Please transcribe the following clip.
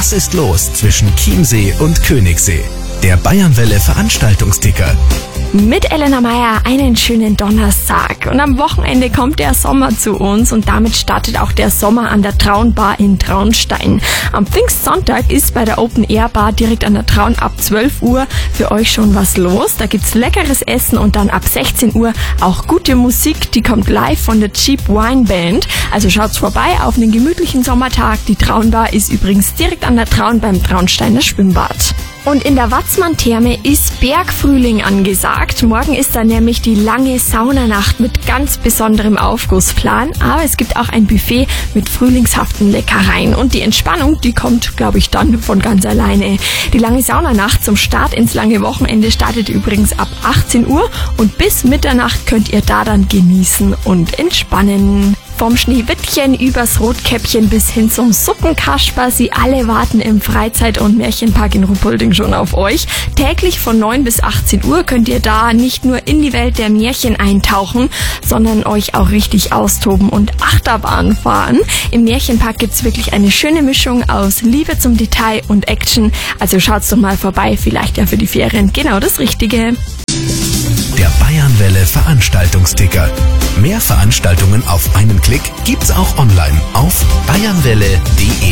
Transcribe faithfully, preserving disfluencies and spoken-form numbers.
Was ist los zwischen Chiemsee und Königssee? Der Bayernwelle Veranstaltungsticker. Mit Elena Meyer einen schönen Donnerstag. Und am Wochenende kommt der Sommer zu uns und damit startet auch der Sommer an der Traunbar in Traunstein. Am Pfingstsonntag ist bei der Open Air Bar direkt an der Traun ab zwölf Uhr für euch schon was los. Da gibt's leckeres Essen und dann ab sechzehn Uhr auch gute Musik. Die kommt live von der Cheap Wine Band. Also schaut's vorbei auf einen gemütlichen Sommertag. Die Traunbar ist übrigens direkt an der Traun beim Traunsteiner Schwimmbad. Und in der Watzmann-Therme ist Bergfrühling angesagt. Morgen ist da nämlich die lange Saunanacht mit ganz besonderem Aufgussplan. Aber es gibt auch ein Buffet mit frühlingshaften Leckereien. Und die Entspannung, die kommt, glaube ich, dann von ganz alleine. Die lange Saunanacht zum Start ins lange Wochenende startet übrigens ab achtzehn Uhr. Und bis Mitternacht könnt ihr da dann genießen und entspannen. Vom Schneewittchen übers Rotkäppchen bis hin zum Suppenkasper, sie alle warten im Freizeit- und Märchenpark in Ruppolding schon auf euch. Täglich von neun bis achtzehn Uhr könnt ihr da nicht nur in die Welt der Märchen eintauchen, sondern euch auch richtig austoben und Achterbahn fahren. Im Märchenpark gibt's wirklich eine schöne Mischung aus Liebe zum Detail und Action. Also schaut's doch mal vorbei, vielleicht ja für die Ferien genau das Richtige. Der Bayernwelle Veranstaltungsticker. Mehr Veranstaltungen auf einen Klick gibt's auch online auf bayernwelle punkt de.